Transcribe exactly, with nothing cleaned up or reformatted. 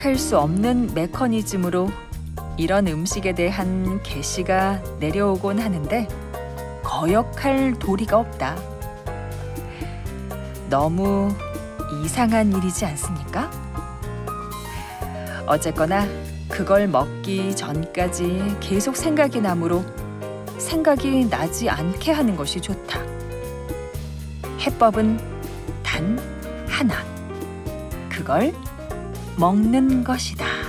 할 수 없는 메커니즘으로 이런 음식에 대한 계시가 내려오곤 하는데 거역할 도리가 없다. 너무 이상한 일이지 않습니까? 어쨌거나 그걸 먹기 전까지 계속 생각이 나므로 생각이 나지 않게 하는 것이 좋다. 해법은 단 하나. 그걸 먹는 것이다.